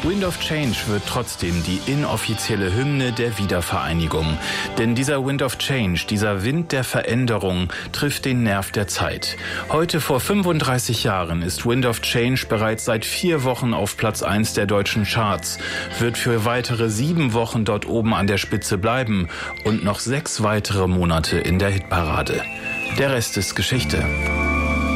Wind of Change wird trotzdem die inoffizielle Hymne der Wiedervereinigung. Denn dieser Wind of Change, dieser Wind der Veränderung, trifft den Nerv der Zeit. Heute vor 35 Jahren ist Wind of Change bereits seit 4 Wochen auf Platz 1 der deutschen Charts, wird für weitere 7 Wochen dort oben an der Spitze bleiben und noch 6 weitere Monate in der Hitparade. Der Rest ist Geschichte.